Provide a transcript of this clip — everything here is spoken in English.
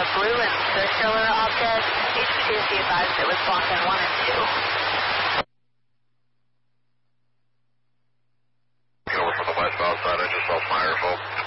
blue and circular object. HPTC advised it was block in 1 and 2. Over from the westbound side, I just saw fire, folks.